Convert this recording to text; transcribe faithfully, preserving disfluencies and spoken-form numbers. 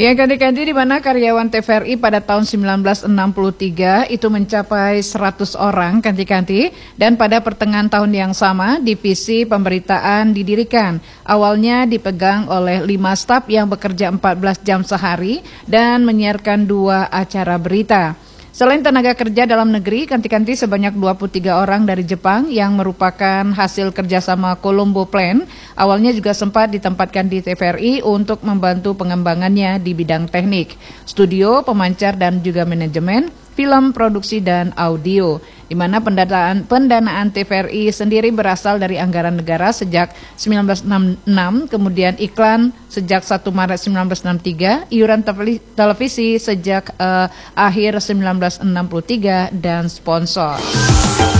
Ya, ganti-ganti di mana karyawan T V R I pada tahun seribu sembilan ratus enam puluh tiga itu mencapai seratus orang ganti-ganti, dan pada pertengahan tahun yang sama divisi pemberitaan didirikan. Awalnya dipegang oleh lima staf yang bekerja empat belas jam sehari dan menyiarkan dua acara berita. Selain tenaga kerja dalam negeri, ganti-ganti sebanyak dua puluh tiga orang dari Jepang yang merupakan hasil kerjasama Colombo Plan. Awalnya juga sempat ditempatkan di T V R I untuk membantu pengembangannya di bidang teknik, studio, pemancar, dan juga manajemen, film, produksi, dan audio. Di mana pendanaan, pendanaan T V R I sendiri berasal dari anggaran negara sejak seribu sembilan ratus enam puluh enam, kemudian iklan sejak satu Maret seribu sembilan ratus enam puluh tiga, iuran televisi sejak uh, akhir seribu sembilan ratus enam puluh tiga, dan sponsor.